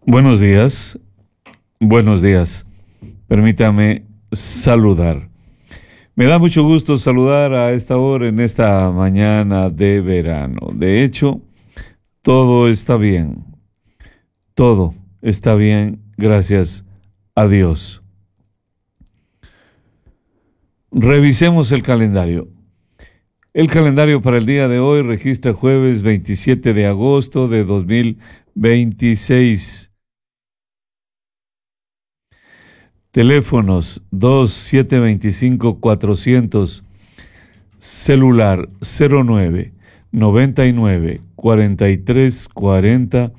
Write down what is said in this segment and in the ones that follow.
Buenos días, buenos días. Permítame saludar. Me da mucho gusto saludar a esta hora en esta mañana de verano. De hecho, todo está bien. Todo está bien, gracias a Dios. Revisemos el calendario. El calendario para el día de hoy registra jueves 27 de agosto de 2026. Teléfonos 2725-400, celular 09 99 43 40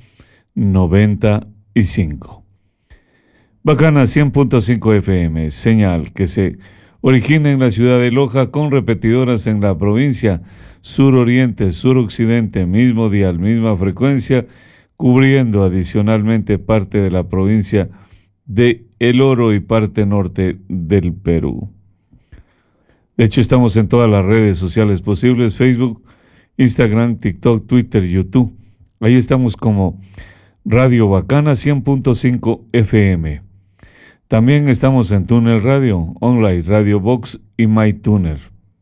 95. Bacana 100.5 FM, señal que se origina en la ciudad de Loja con repetidoras en la provincia suroriente, suroccidente, mismo dial, misma frecuencia, cubriendo adicionalmente parte de la provincia de El Oro y parte norte del Perú. De hecho, estamos en todas las redes sociales posibles: Facebook, Instagram, TikTok, Twitter, YouTube. Ahí estamos como Radio Bacana 100.5 FM. También estamos en Tuner Radio, Online, Radio Box y MyTuner.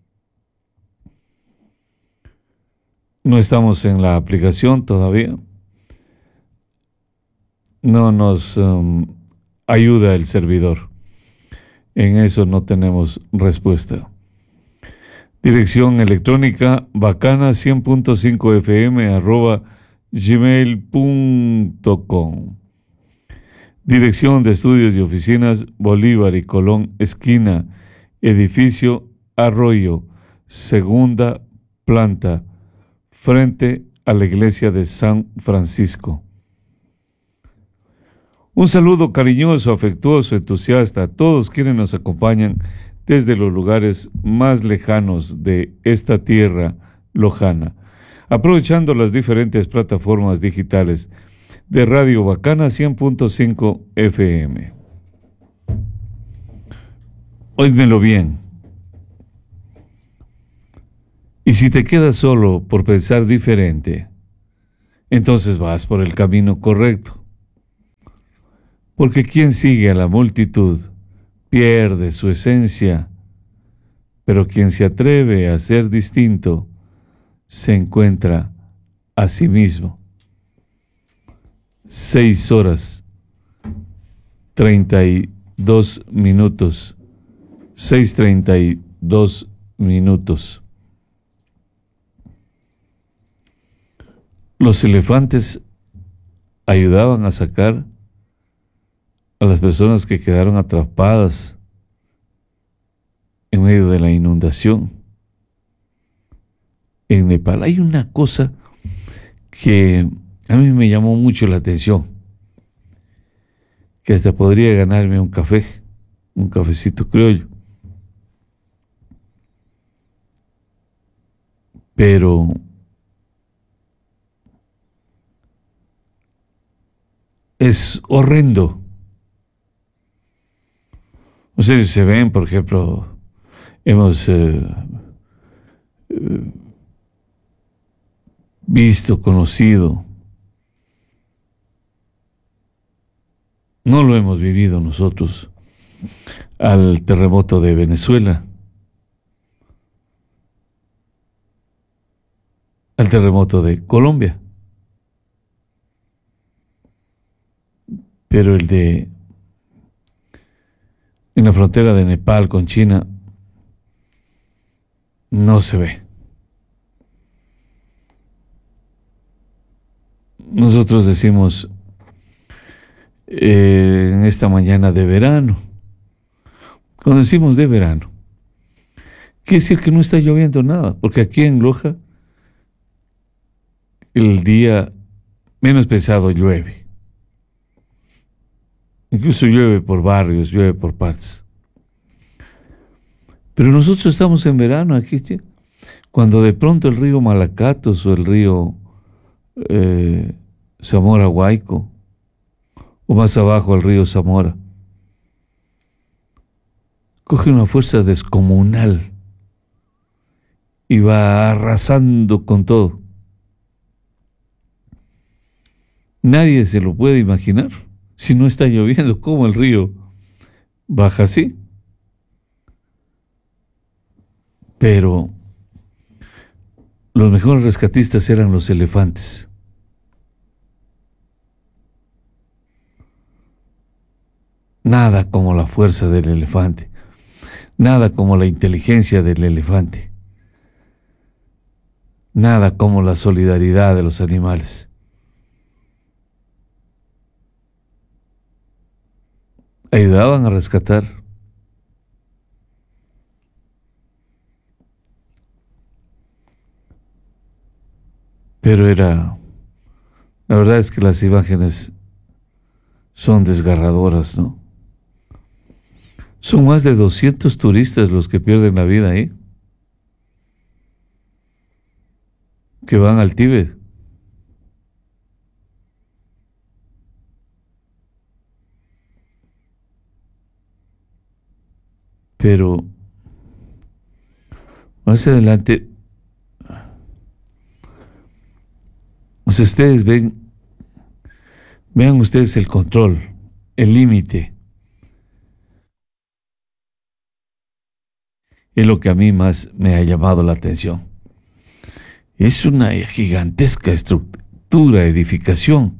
No estamos en la aplicación todavía. No nos ayuda el servidor. En eso no tenemos respuesta. Dirección electrónica bacana100.5fm@gmail.com. Dirección de estudios y oficinas Bolívar y Colón, esquina, edificio Arroyo, segunda planta, frente a la iglesia de San Francisco. Un saludo cariñoso, afectuoso, entusiasta a todos quienes nos acompañan desde los lugares más lejanos de esta tierra lojana, aprovechando las diferentes plataformas digitales de Radio Bacana 100.5 FM. Óídmelo bien. Y si te quedas solo por pensar diferente, entonces vas por el camino correcto. Porque quien sigue a la multitud pierde su esencia, pero quien se atreve a ser distinto se encuentra a sí mismo. 6 horas 32 minutos. 6:32 minutos. Los elefantes ayudaban a sacar a las personas que quedaron atrapadas en medio de la inundación en Nepal. Hay una cosa que a mí me llamó mucho la atención, que hasta podría ganarme un cafecito criollo. Pero es horrendo. No sé si se ven, por ejemplo, hemos visto, conocido, no lo hemos vivido nosotros, al terremoto de Venezuela, al terremoto de Colombia, pero el de en la frontera de Nepal con China no se ve. Nosotros decimos en esta mañana de verano, cuando decimos de verano, quiere decir que no está lloviendo nada, porque aquí en Loja el día menos pesado llueve. Incluso llueve por barrios, llueve por partes. Pero nosotros estamos en verano aquí, cuando de pronto el río Malacatos o el río Zamora Huayco, o más abajo el río Zamora, coge una fuerza descomunal y va arrasando con todo. Nadie se lo puede imaginar. Si no está lloviendo, ¿cómo el río baja así? Pero los mejores rescatistas eran los elefantes. Nada como la fuerza del elefante. Nada como la inteligencia del elefante. Nada como la solidaridad de los animales. Ayudaban a rescatar. Pero la verdad es que las imágenes son desgarradoras, ¿no? Son más de 200 turistas los que pierden la vida ahí, que van al Tíbet. Pero más adelante, o sea, ustedes vean ustedes el control, el límite. Es lo que a mí más me ha llamado la atención. Es una gigantesca estructura, edificación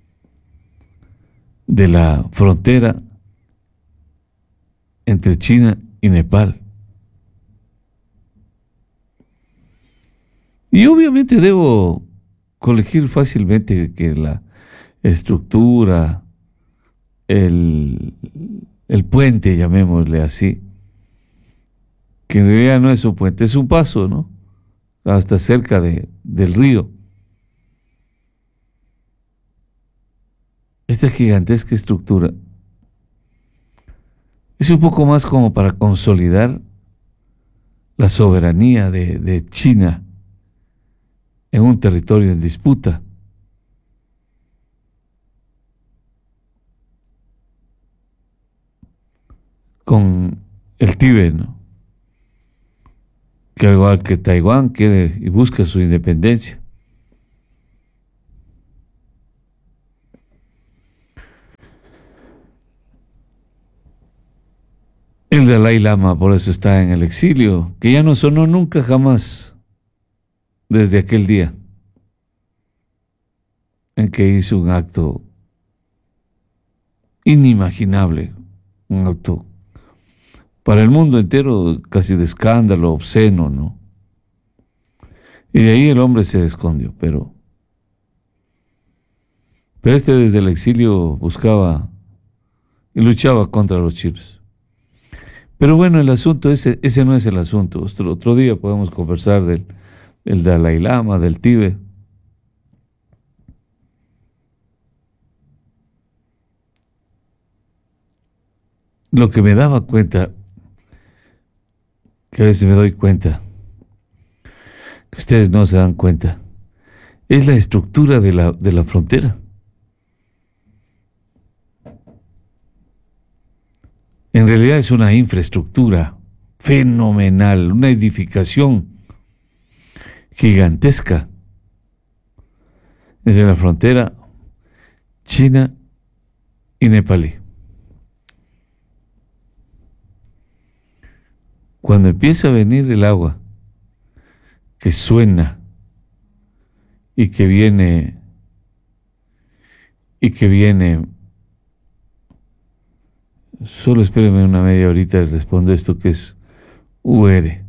de la frontera entre China y Nepal. Y obviamente debo colegir fácilmente que la estructura, el puente, llamémosle así, que en realidad no es un puente, es un paso, ¿no? Hasta cerca del río. Esta gigantesca estructura es un poco más como para consolidar la soberanía de China en un territorio en disputa. Con el Tíbet, ¿no? Que al igual que Taiwán quiere y busca su independencia. El Dalai Lama por eso está en el exilio, que ya no sonó nunca jamás desde aquel día en que hizo un acto inimaginable, un acto para el mundo entero casi de escándalo, obsceno, ¿no? Y de ahí el hombre se escondió, pero este desde el exilio buscaba y luchaba contra los chinos. Pero bueno, el asunto ese no es el asunto. Otro día podemos conversar del Dalai Lama, del Tíbet. Lo que me daba cuenta, que a veces me doy cuenta, que ustedes no se dan cuenta, es la estructura de la frontera. En realidad es una infraestructura fenomenal, una edificación gigantesca entre la frontera china y nepalí. Cuando empieza a venir el agua, que suena y que viene solo espéreme una media horita y respondo esto que es UR.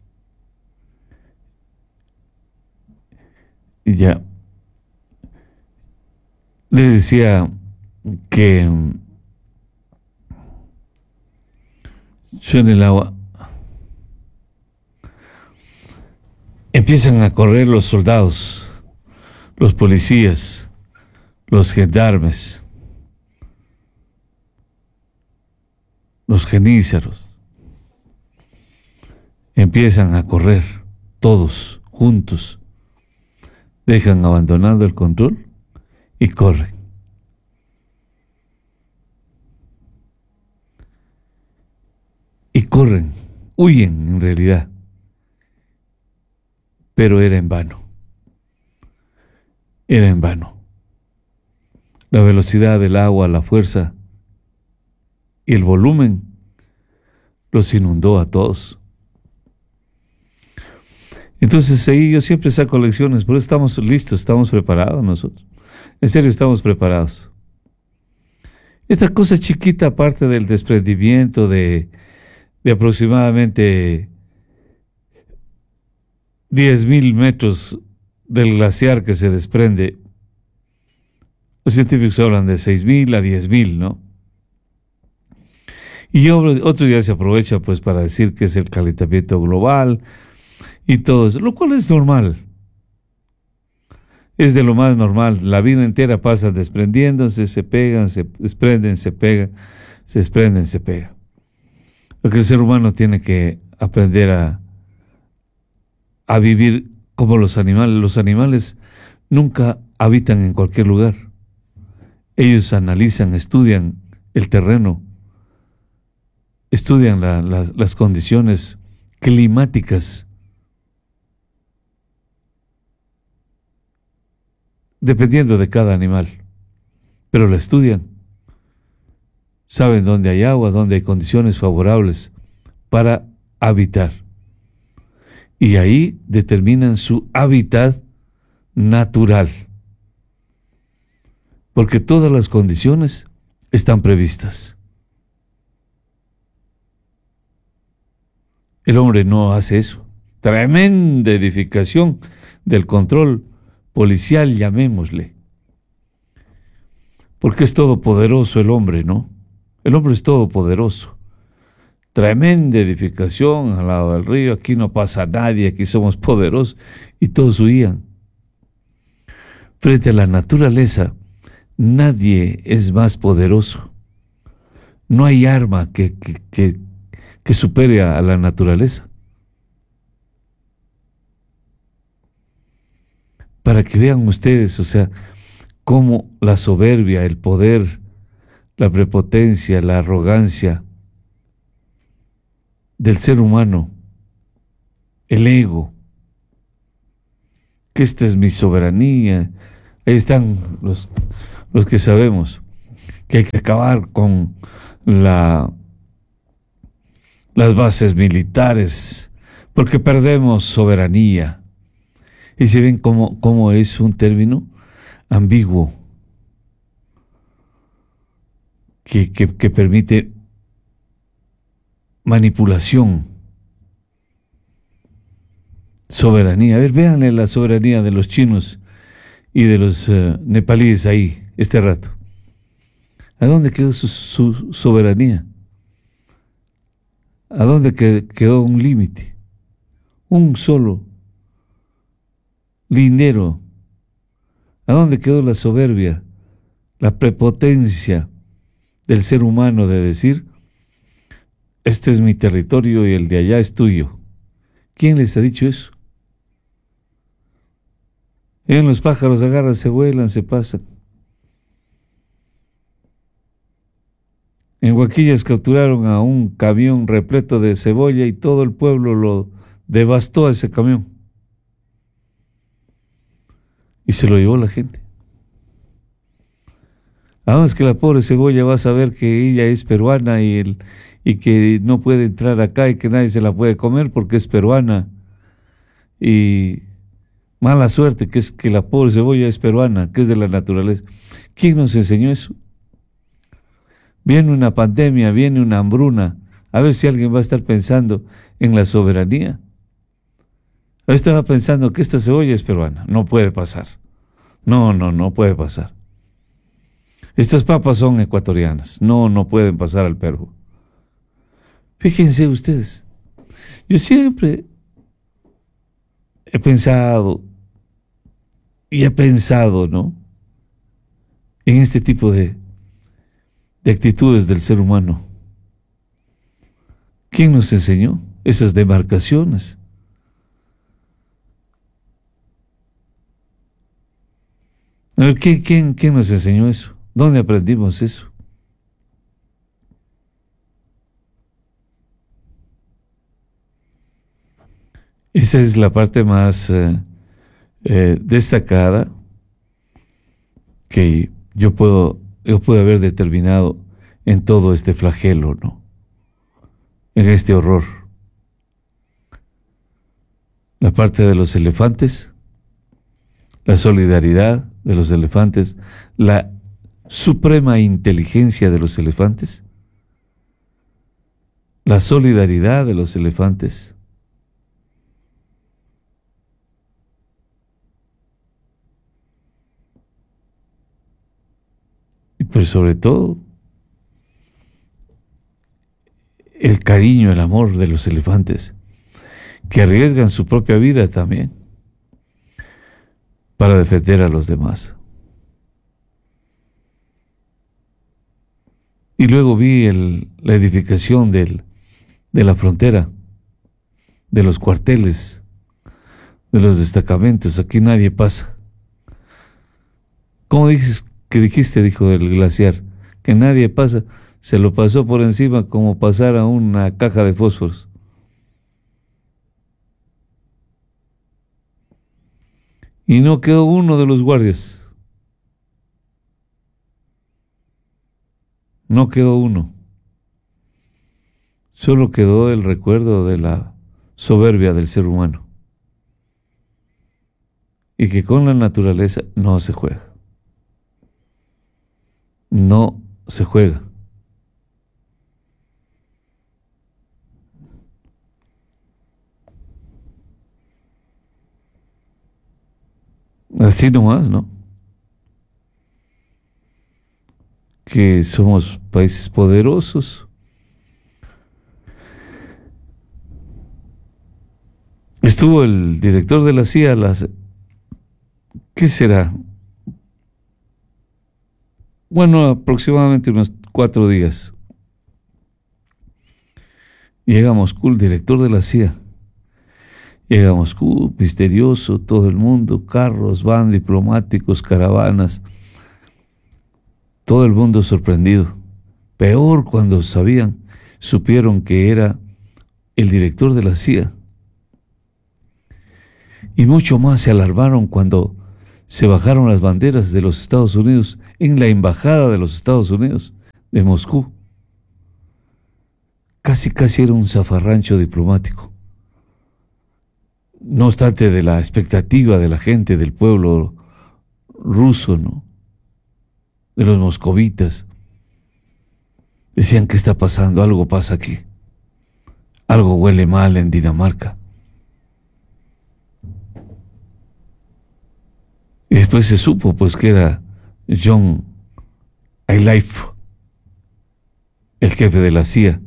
Y ya. Les decía que suena el agua. Empiezan a correr los soldados, los policías, los gendarmes, los genízaros. Empiezan a correr todos juntos, dejan abandonado el control y corren. Y corren, huyen en realidad, pero era en vano. Era en vano. la velocidad del agua, la fuerza y el volumen los inundó a todos. Entonces ahí yo siempre saco lecciones, por eso estamos listos, estamos preparados nosotros. En serio, estamos preparados. Esta cosa chiquita, aparte del desprendimiento de aproximadamente 10.000 metros del glaciar que se desprende, los científicos hablan de 6.000 a 10.000, ¿no? Y otro día se aprovecha pues para decir que es el calentamiento global y todo eso, lo cual es normal. Es de lo más normal. La vida entera pasa desprendiéndose, se pegan, se desprenden, se pegan, se desprenden, se pegan. Lo que el ser humano tiene que aprender a vivir como los animales. Los animales nunca habitan en cualquier lugar. Ellos analizan, estudian el terreno, estudian las condiciones climáticas, dependiendo de cada animal, pero la estudian. Saben dónde hay agua, dónde hay condiciones favorables para habitar. Y ahí determinan su hábitat natural. Porque todas las condiciones están previstas. El hombre no hace eso. Tremenda edificación del control policial, llamémosle. Porque es todopoderoso el hombre, ¿no? El hombre es todopoderoso. Tremenda edificación al lado del río, aquí no pasa nadie, aquí somos poderosos, y todos huían. Frente a la naturaleza, nadie es más poderoso. No hay arma que supere a la naturaleza. Para que vean ustedes, o sea, cómo la soberbia, el poder, la prepotencia, la arrogancia del ser humano, el ego, que esta es mi soberanía. Ahí están los que sabemos que hay que acabar con las bases militares porque perdemos soberanía. Y si ven cómo es un término ambiguo que permite manipulación. Soberanía. A ver, véanle la soberanía de los chinos y de los nepalíes ahí, este rato. ¿A dónde quedó su soberanía? ¿A dónde quedó un límite? Un solo lindero. ¿A dónde quedó la soberbia, la prepotencia del ser humano de decir, este es mi territorio y el de allá es tuyo? ¿Quién les ha dicho eso? En los pájaros agarran, se vuelan, se pasan. En Huaquillas capturaron a un camión repleto de cebolla y todo el pueblo lo devastó a ese camión. Y se lo llevó la gente. Ahora es que la pobre cebolla va a saber que ella es peruana y que no puede entrar acá y que nadie se la puede comer porque es peruana. Y mala suerte que es que la pobre cebolla es peruana, que es de la naturaleza. ¿Quién nos enseñó eso? Viene una pandemia, viene una hambruna. A ver si alguien va a estar pensando en la soberanía. Estaba pensando que esta cebolla es peruana. No puede pasar. No puede pasar. Estas papas son ecuatorianas. No pueden pasar al Perú. Fíjense ustedes. Yo siempre he pensado, ¿no? En este tipo de actitudes del ser humano. ¿Quién nos enseñó esas demarcaciones? A ver, ¿quién nos enseñó eso? ¿Dónde aprendimos eso? Esa es la parte más destacada que yo pude haber determinado en todo este flagelo, ¿no? En este horror. La parte de los elefantes, la solidaridad de los elefantes, la suprema inteligencia de los elefantes, la solidaridad de los elefantes, y pues sobre todo el cariño, el amor de los elefantes, que arriesgan su propia vida también para defender a los demás. Y luego vi la edificación de la frontera, de los cuarteles, de los destacamentos. Aquí nadie pasa. ¿Cómo dijiste? Dijo el glaciar, que nadie pasa. Se lo pasó por encima como pasar a una caja de fósforos. Y no quedó uno de los guardias. No quedó uno. Solo quedó el recuerdo de la soberbia del ser humano. Y que con la naturaleza no se juega. No se juega. Así nomás, ¿no? Que somos países poderosos. Estuvo el director de la CIA, ¿qué será? Bueno, aproximadamente unos 4 días. Llega a Moscú el director de la CIA. Llega a Moscú, misterioso, todo el mundo, carros, van, diplomáticos, caravanas. Todo el mundo sorprendido. Peor cuando supieron que era el director de la CIA. Y mucho más se alarmaron cuando se bajaron las banderas de los Estados Unidos en la embajada de los Estados Unidos de Moscú. Casi era un zafarrancho diplomático. No obstante de la expectativa de la gente, del pueblo ruso, ¿no? De los moscovitas. Decían, ¿qué está pasando? Algo pasa aquí. Algo huele mal en Dinamarca. Y después se supo, pues, que era John Eileif, el jefe de la CIA,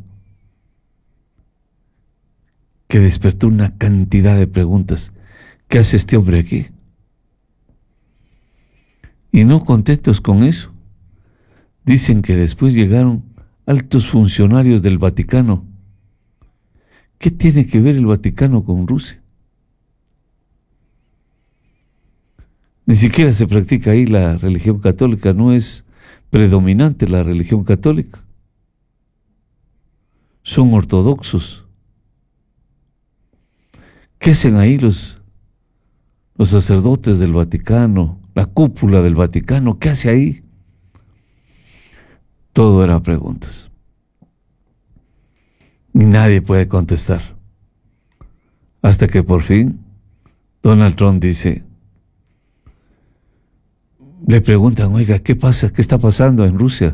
que despertó una cantidad de preguntas. ¿Qué hace este hombre aquí? Y no contentos con eso, dicen que después llegaron altos funcionarios del Vaticano. ¿Qué tiene que ver el Vaticano con Rusia? Ni siquiera se practica ahí la religión católica, no es predominante la religión católica. Son ortodoxos. ¿Qué hacen ahí los sacerdotes del Vaticano, la cúpula del Vaticano? ¿Qué hace ahí? Todo eran preguntas. Y nadie puede contestar. Hasta que por fin Donald Trump le preguntan, oiga, ¿qué pasa? ¿Qué está pasando en Rusia?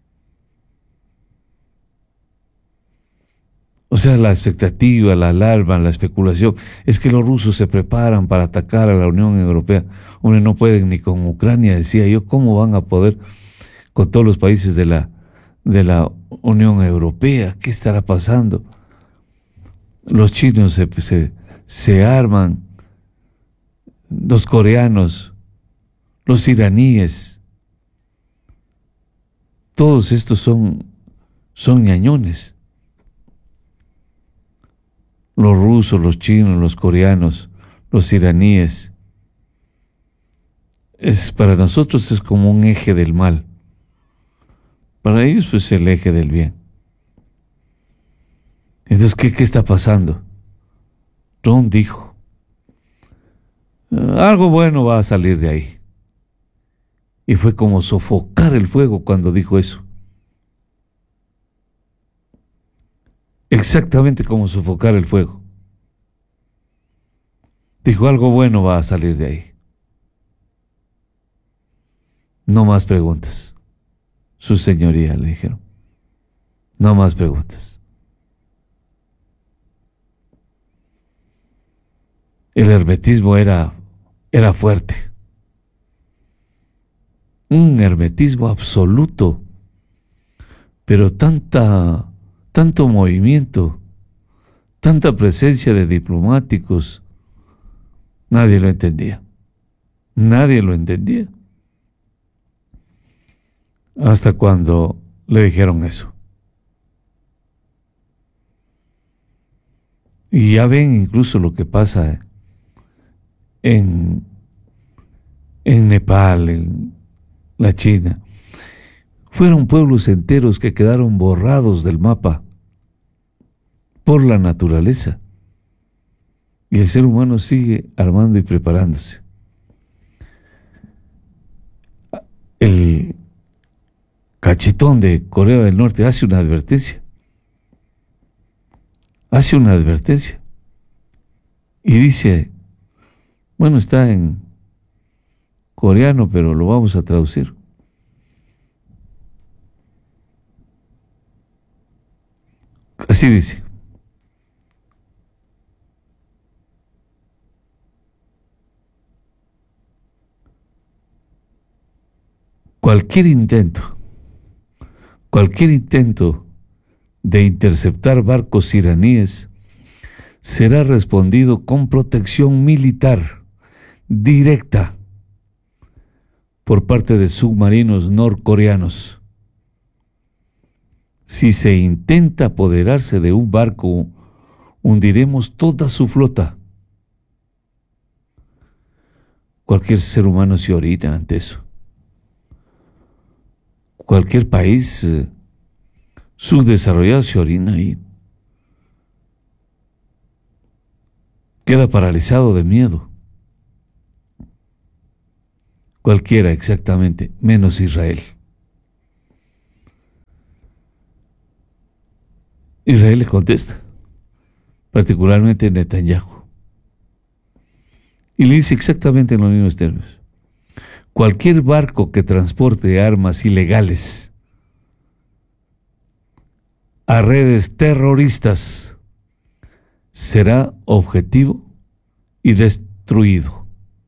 O sea, la expectativa, la alarma, la especulación, es que los rusos se preparan para atacar a la Unión Europea. Hombre, no pueden ni con Ucrania, decía yo, ¿cómo van a poder con todos los países de la Unión Europea? ¿Qué estará pasando? Los chinos se arman, los coreanos, los iraníes, todos estos son ñañones. Los rusos, los chinos, los coreanos, los iraníes. Para nosotros es como un eje del mal. Para ellos pues el eje del bien. Entonces, ¿qué está pasando? Trump dijo, algo bueno va a salir de ahí. Y fue como sofocar el fuego cuando dijo eso. Exactamente como sofocar el fuego. Dijo, algo bueno va a salir de ahí. No más preguntas. Su señoría, le dijeron. No más preguntas. El hermetismo era fuerte. Un hermetismo absoluto. Pero tanto movimiento, tanta presencia de diplomáticos, nadie lo entendía. Nadie lo entendía. Hasta cuando le dijeron eso. Y ya ven incluso lo que pasa en Nepal, en la China. Fueron pueblos enteros que quedaron borrados del mapa por la naturaleza. Y el ser humano sigue armando y preparándose. El cachetón de Corea del Norte hace una advertencia. Hace una advertencia. Y dice, bueno, está en coreano, pero lo vamos a traducir. Así dice. Cualquier intento de interceptar barcos iraníes será respondido con protección militar directa por parte de submarinos norcoreanos. Si se intenta apoderarse de un barco, hundiremos toda su flota. Cualquier ser humano se orina ante eso. Cualquier país subdesarrollado se orina ahí. Queda paralizado de miedo. Cualquiera, exactamente, menos Israel. Israel le contesta, particularmente Netanyahu. Y le dice exactamente en los mismos términos. Cualquier barco que transporte armas ilegales a redes terroristas será objetivo y destruido.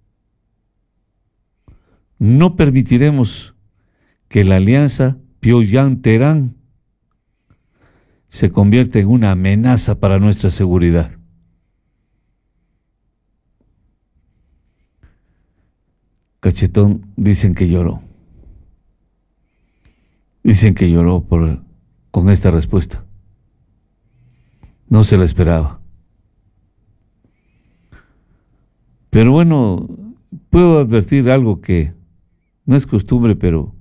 No permitiremos que la alianza Pyongyang-Teherán se convierta en una amenaza para nuestra seguridad. Cachetón dicen que lloró. Dicen que lloró con esta respuesta. No se la esperaba. Pero bueno, puedo advertir algo que no es costumbre, pero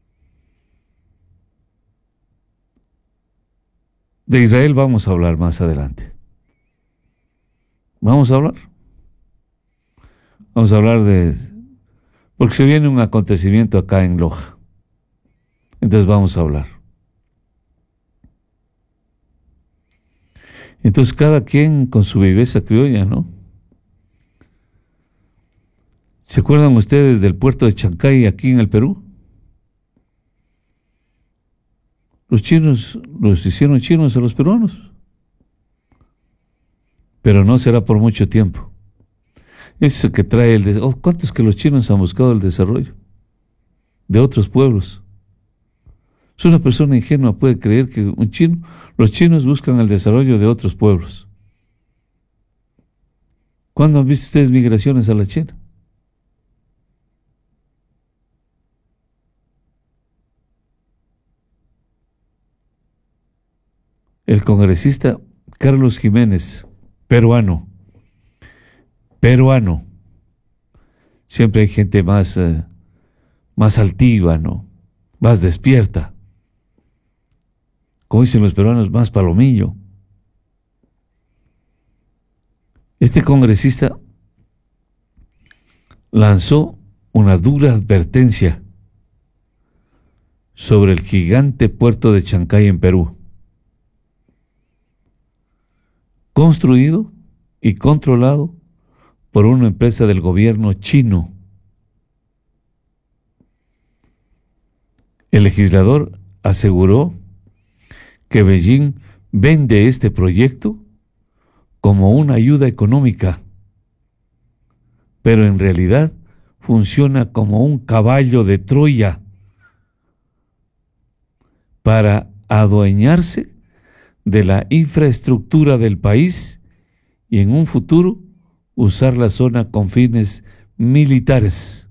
de Israel vamos a hablar más adelante. Vamos a hablar. Vamos a hablar porque se viene un acontecimiento acá en Loja. Entonces vamos a hablar. Entonces cada quien con su viveza criolla, ¿no? ¿Se acuerdan ustedes del puerto de Chancay aquí en el Perú? Los chinos los hicieron chinos a los peruanos. Pero no será por mucho tiempo. Eso que trae ¿cuántos que los chinos han buscado el desarrollo de otros pueblos? Si una persona ingenua puede creer que los chinos buscan el desarrollo de otros pueblos. ¿Cuándo han visto ustedes migraciones a la China? El congresista Carlos Jiménez, peruano. Siempre hay gente más altiva, ¿no? Más despierta. Como dicen los peruanos, más palomillo. Este congresista lanzó una dura advertencia sobre el gigante puerto de Chancay en Perú, construido y controlado por una empresa del gobierno chino. El legislador aseguró que Beijing vende este proyecto como una ayuda económica, pero en realidad funciona como un caballo de Troya para adueñarse de la infraestructura del país y en un futuro usar la zona con fines militares.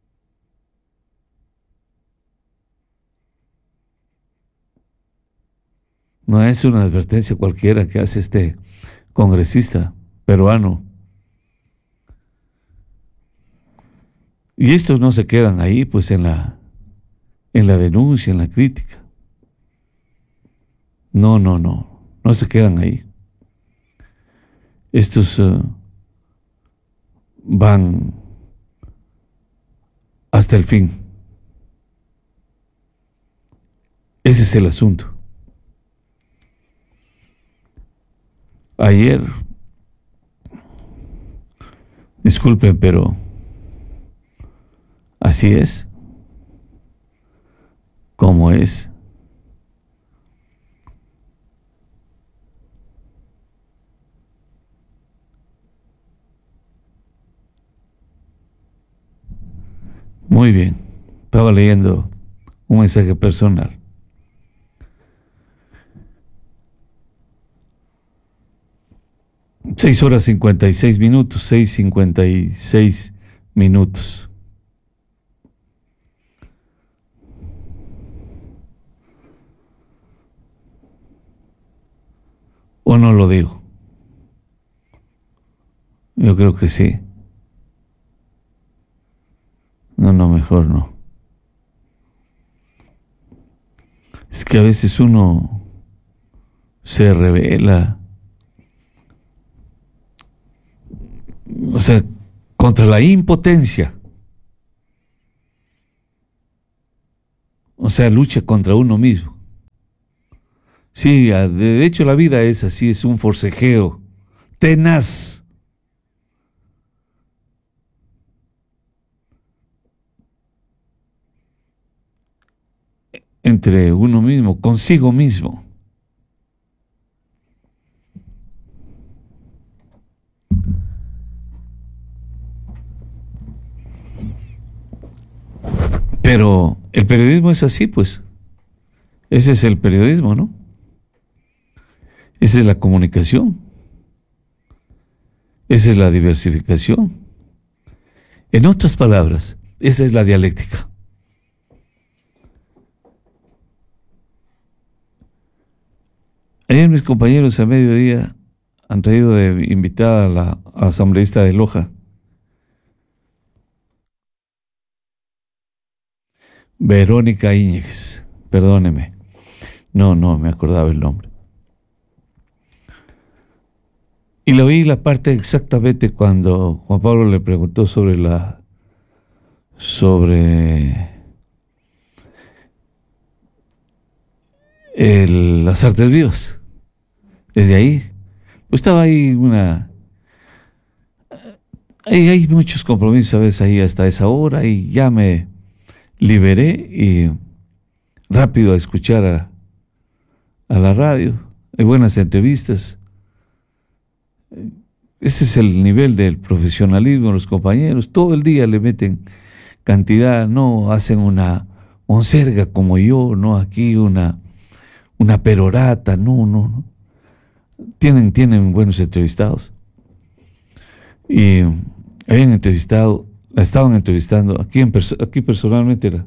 No es una advertencia cualquiera que hace este congresista peruano. Y estos no se quedan ahí, pues en la denuncia, en la crítica. No se quedan ahí. Estos van hasta el fin. Ese es el asunto. Ayer, disculpen, pero así es, como es. Muy bien, estaba leyendo un mensaje personal. Seis horas 56 minutos, 6:56. ¿O no lo digo? Yo creo que sí. No, mejor no. Es que a veces uno se revela, o sea, contra la impotencia. O sea, lucha contra uno mismo. Sí, de hecho la vida es así, es un forcejeo tenaz entre uno mismo, consigo mismo. Pero el periodismo es así, pues. Ese es el periodismo, ¿no? Esa es la comunicación. Esa es la diversificación. En otras palabras, esa es la dialéctica. Ayer mis compañeros a mediodía han traído de invitada a la asambleísta de Loja, Verónica Íñiguez. Perdóneme. No me acordaba el nombre. Y le oí la parte exactamente cuando Juan Pablo le preguntó sobre las artes vivas. Desde ahí, pues estaba ahí hay muchos compromisos a veces ahí hasta esa hora y ya me liberé y rápido a escuchar a la radio. Hay buenas entrevistas. Ese es el nivel del profesionalismo de los compañeros. Todo el día le meten cantidad, no hacen una monserga como yo, no aquí una perorata, no. Tienen buenos entrevistados. Y la estaban entrevistando, aquí personalmente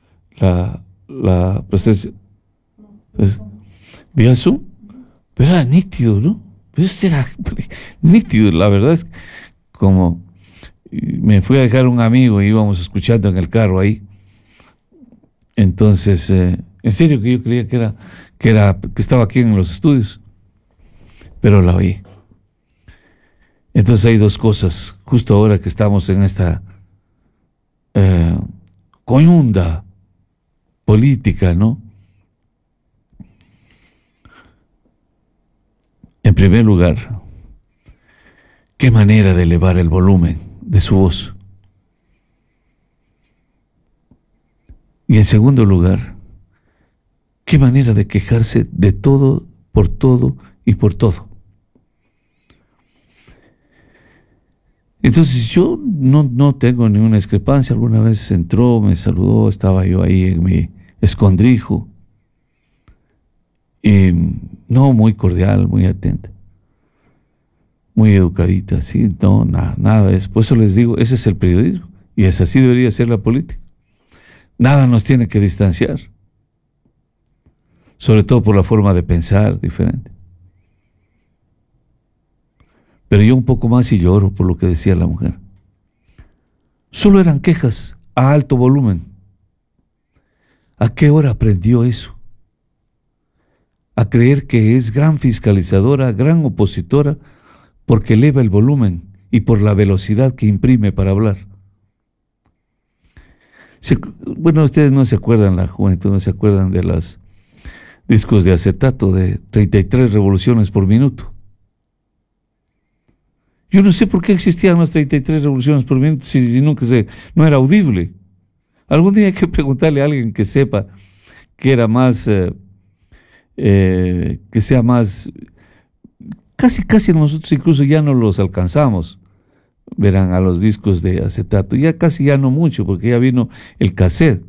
la presencia, pues, vía Zoom, pero era nítido, ¿no? Pero era nítido, la verdad es como me fui a dejar un amigo y íbamos escuchando en el carro ahí. Entonces, en serio que yo creía que estaba aquí en los estudios, pero la oí. Entonces hay dos cosas, justo ahora que estamos en esta coyunda política, ¿no? En primer lugar, qué manera de elevar el volumen de su voz. Y en segundo lugar, qué manera de quejarse de todo y por todo. Entonces yo no tengo ninguna discrepancia. Alguna vez entró, me saludó, estaba yo ahí en mi escondrijo. Y no, muy cordial, muy atenta, muy educadita, sí, no, nada de eso. Por eso les digo, ese es el periodismo. Y así debería ser la política. Nada nos tiene que distanciar. Sobre todo por la forma de pensar diferente. Pero yo un poco más y lloro por lo que decía la mujer. Solo eran quejas a alto volumen. ¿A qué hora aprendió eso? A creer que es gran fiscalizadora, gran opositora, porque eleva el volumen y por la velocidad que imprime para hablar. Bueno, ustedes no se acuerdan, la juventud no se acuerdan de los discos de acetato de 33 revoluciones por minuto. Yo no sé por qué existían las 33 revoluciones por minuto si nunca no era audible. Algún día hay que preguntarle a alguien que sepa que era más, que sea más, casi nosotros incluso ya no los alcanzamos, verán, a los discos de acetato, ya casi ya no mucho, porque ya vino el cassette.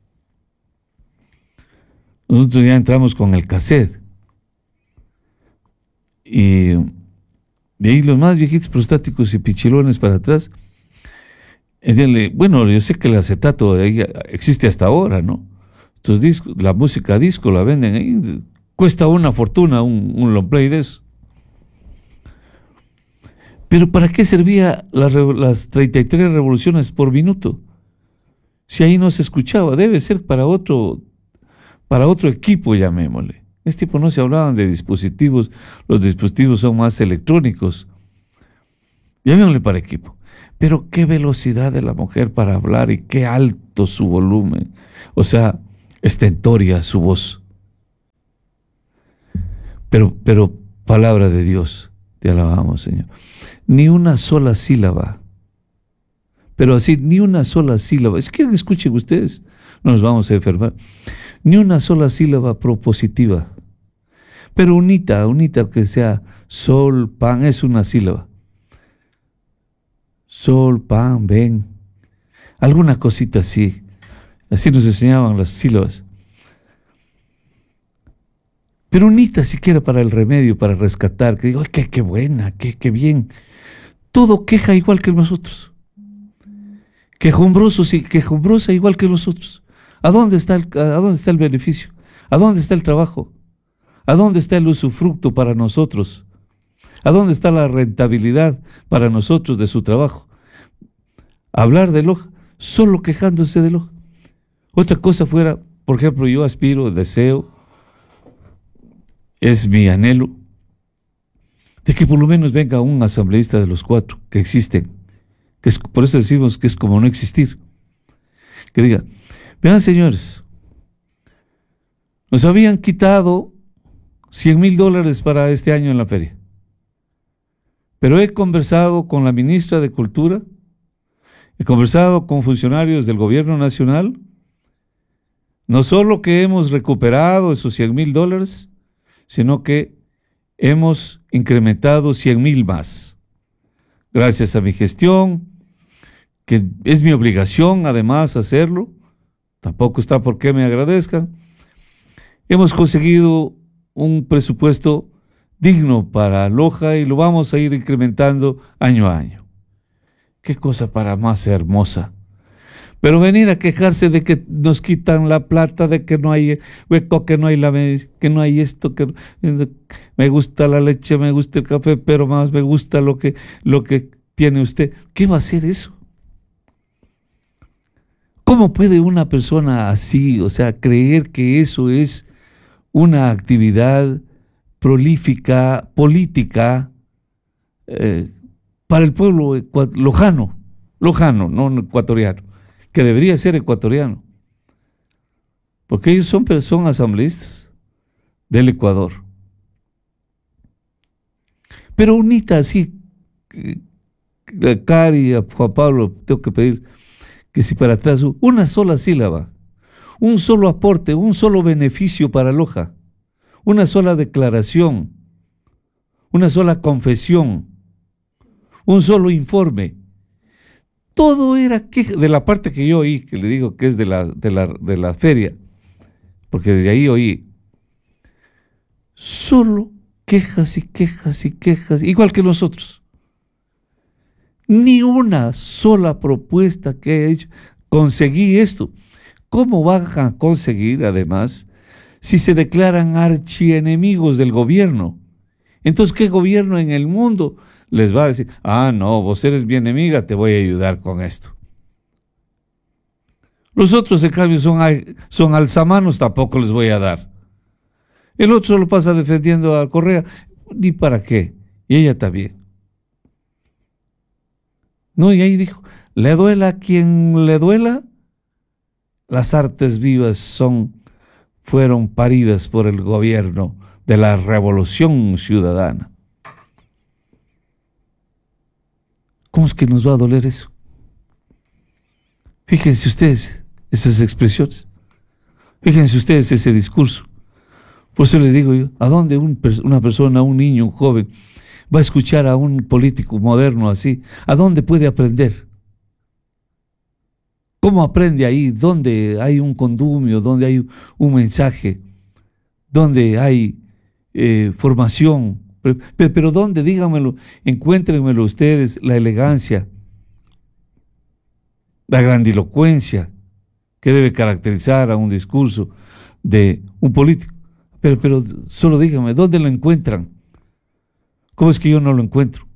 Nosotros ya entramos con el cassette. Y de ahí los más viejitos prostáticos y pichilones para atrás. Bueno, yo sé que el acetato existe hasta ahora, ¿no? Estos discos, la música disco la venden ahí, cuesta una fortuna un long play de eso. Pero ¿para qué servía las 33 revoluciones por minuto? Si ahí no se escuchaba, debe ser para otro equipo, llamémosle. Este tipo no se hablaban de dispositivos, los dispositivos son más electrónicos. Llamémosle para equipo. Pero qué velocidad de la mujer para hablar y qué alto su volumen. O sea, estentoria su voz. Pero palabra de Dios, te alabamos, Señor. Ni una sola sílaba. Pero así, ni una sola sílaba. Es que escuchen ustedes, no nos vamos a enfermar. Ni una sola sílaba propositiva. Pero unita, que sea sol, pan, es una sílaba. Sol, pan, ven. Alguna cosita así. Así nos enseñaban las sílabas. Pero unita siquiera para el remedio, para rescatar. Que digo, ¡ay, qué buena, qué bien! Todo queja igual que nosotros. Quejumbrosa igual que nosotros. ¿A dónde está el beneficio? ¿A dónde está el trabajo? ¿A dónde está el usufructo para nosotros? ¿A dónde está la rentabilidad para nosotros de su trabajo? Hablar de Loja, solo quejándose de Loja. Otra cosa fuera, por ejemplo, yo aspiro, deseo, es mi anhelo, de que por lo menos venga un asambleísta de los 4 que existen, por eso decimos que es como no existir, que diga, vean señores, nos habían quitado $100,000 para este año en la feria, pero he conversado con la ministra de Cultura, he conversado con funcionarios del gobierno nacional, no solo que hemos recuperado esos $100,000, sino que hemos incrementado 100,000 más. Gracias a mi gestión, que es mi obligación además hacerlo, tampoco está por qué me agradezcan, hemos conseguido un presupuesto digno para Loja y lo vamos a ir incrementando año a año. Qué cosa para más hermosa. Pero venir a quejarse de que nos quitan la plata, de que no hay hueco, que no hay que no hay esto, que me gusta la leche, me gusta el café, pero más me gusta lo que tiene usted. ¿Qué va a hacer eso? ¿Cómo puede una persona así, o sea, creer que eso es una actividad prolífica, política, para el pueblo lojano, no ecuatoriano, que debería ser ecuatoriano? porque ellos son asambleístas del Ecuador. Pero unita así, a Cari, a Juan Pablo, tengo que pedir que si para atrás, una sola sílaba, un solo aporte, un solo beneficio para Loja, una sola declaración, una sola confesión, un solo informe. Todo era queja, de la parte que yo oí, que le digo que es de la feria, porque de ahí oí, solo quejas y quejas y quejas, igual que nosotros. Ni una sola propuesta que he hecho. Conseguí esto. ¿Cómo van a conseguir, además, si se declaran archienemigos del gobierno? Entonces, ¿qué gobierno en el mundo les va a decir, no, vos eres mi enemiga, te voy a ayudar con esto? Los otros, en cambio, son alzamanos, tampoco les voy a dar. El otro solo pasa defendiendo a Correa, ni para qué. Y ella también. No, y ahí dijo, le duela a quien le duela, las artes vivas fueron paridas por el gobierno de la Revolución Ciudadana. ¿Cómo es que nos va a doler eso? Fíjense ustedes esas expresiones. Fíjense ustedes ese discurso. Por eso les digo yo, ¿a dónde una persona, un niño, un joven, va a escuchar a un político moderno así? ¿A dónde puede aprender? ¿Cómo aprende ahí? ¿Dónde hay un condumio? ¿Dónde hay un mensaje? ¿Dónde hay formación? Pero ¿dónde? Díganmelo, encuéntrenmelo ustedes, la elegancia, la grandilocuencia que debe caracterizar a un discurso de un político. Pero solo díganme, ¿dónde lo encuentran? ¿Cómo es que yo no lo encuentro?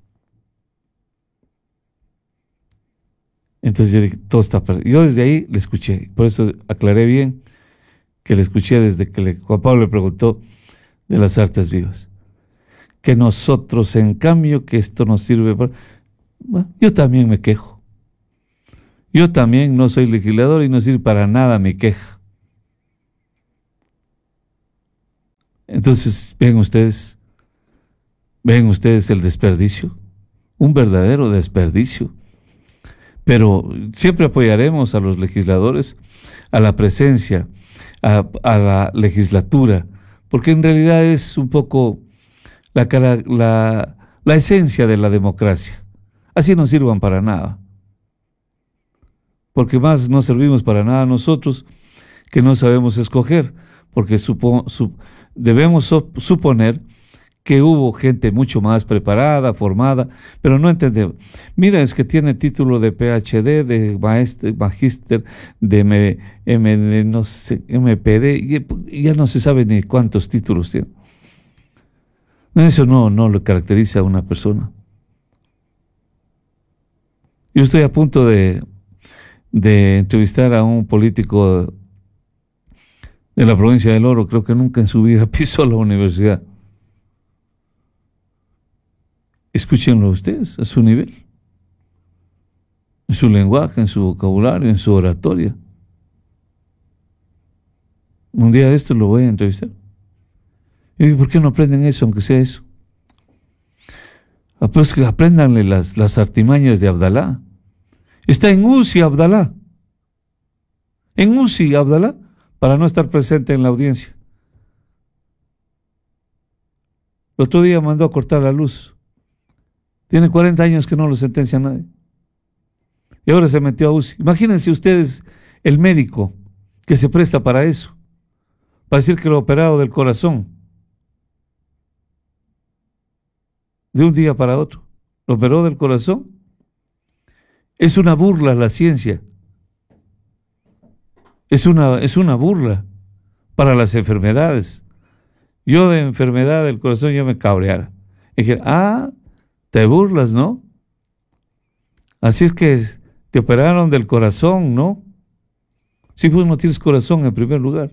Entonces yo dije, todo está perdido. Yo desde ahí le escuché, por eso aclaré bien que le escuché desde que Juan Pablo le preguntó de las artes vivas. Que nosotros, en cambio, que esto nos sirve para... Bueno, yo también me quejo. Yo también no soy legislador y no sirve para nada mi queja. Entonces, ven ustedes el desperdicio, un verdadero desperdicio. Pero siempre apoyaremos a los legisladores, a la presencia, a la legislatura, porque en realidad es un poco la esencia de la democracia. Así no sirvan para nada, porque más no servimos para nada nosotros que no sabemos escoger, porque debemos suponer que hubo gente mucho más preparada, formada, pero no entendemos. Mira, es que tiene título de PhD, de magíster, de no sé, MPD, y ya no se sabe ni cuántos títulos tiene. Eso no le caracteriza a una persona. Yo estoy a punto de entrevistar a un político de la provincia del Oro, creo que nunca en su vida pisó la universidad. Escúchenlo ustedes a su nivel, en su lenguaje, en su vocabulario, en su oratoria. Un día de esto lo voy a entrevistar. Y digo, ¿por qué no aprenden eso, aunque sea eso? Pues que apréndanle las artimañas de Abdalá. Está en UCI Abdalá. En UCI Abdalá, para no estar presente en la audiencia. El otro día mandó a cortar la luz. Tiene 40 años que no lo sentencia a nadie. Y ahora se metió a UCI. Imagínense ustedes el médico que se presta para eso. Para decir que lo operado del corazón. De un día para otro. Lo operó del corazón. Es una burla la ciencia. Es una burla para las enfermedades. Yo de enfermedad del corazón yo me cabreara. Y dije, te burlas, ¿no? Así es que te operaron del corazón, ¿no? Si vos no tienes corazón en primer lugar.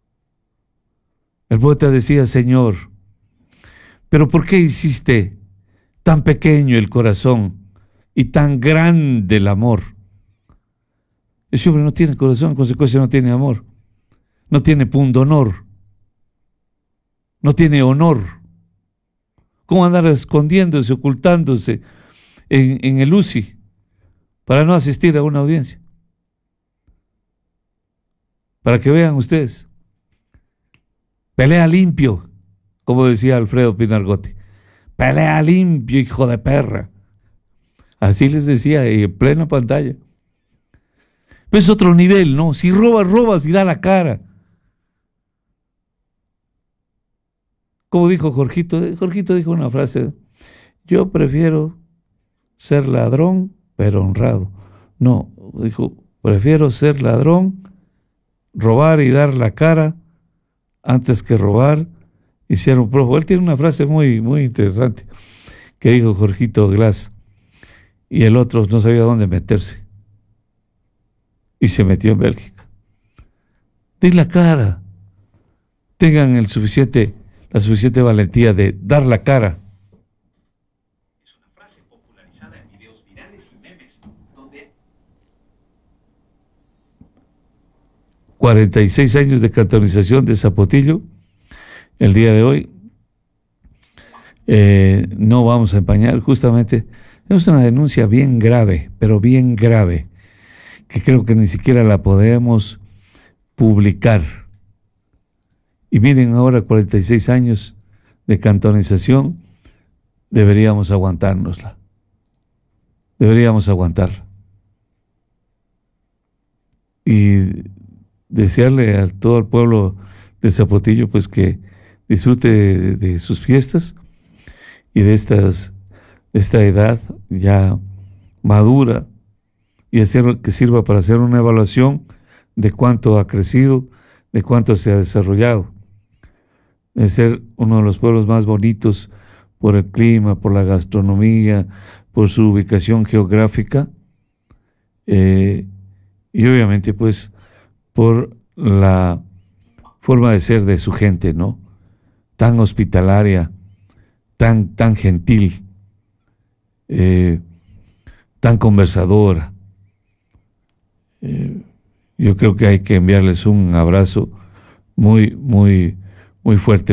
El poeta decía, Señor, ¿pero por qué hiciste tan pequeño el corazón y tan grande el amor? Ese hombre no tiene corazón, en consecuencia no tiene amor. no tiene pundonor, no tiene honor. ¿Cómo andar escondiéndose, ocultándose en el UCI para no asistir a una audiencia? Para que vean ustedes. Pelea limpio, como decía Alfredo Pinargotti. Pelea limpio, hijo de perra. Así les decía, en plena pantalla. Pero es otro nivel, ¿no? Si robas, robas y da la cara. Como dijo Jorgito dijo una frase: yo prefiero ser ladrón, pero honrado. No, dijo, prefiero ser ladrón, robar y dar la cara, antes que robar y ser un prófugo. Él tiene una frase muy, muy interesante que dijo Jorgito Glass, y el otro no sabía dónde meterse y se metió en Bélgica. Den la cara, tengan la suficiente valentía de dar la cara. Es una frase popularizada en videos virales y memes, donde 46 años de canonización de Zapotillo. El día de hoy no vamos a empañar, justamente es una denuncia bien grave, pero bien grave, que creo que ni siquiera la podremos publicar. Y miren, ahora 46 años de cantonización, deberíamos aguantárnosla. Deberíamos aguantarla. Y desearle a todo el pueblo de Zapotillo, pues, que disfrute de sus fiestas y de esta edad ya madura, y que sirva para hacer una evaluación de cuánto ha crecido, de cuánto se ha desarrollado, de ser uno de los pueblos más bonitos por el clima, por la gastronomía, por su ubicación geográfica, y obviamente pues por la forma de ser de su gente, ¿no? Tan hospitalaria, tan gentil, tan conversadora. Yo creo que hay que enviarles un abrazo muy, muy, muy fuerte.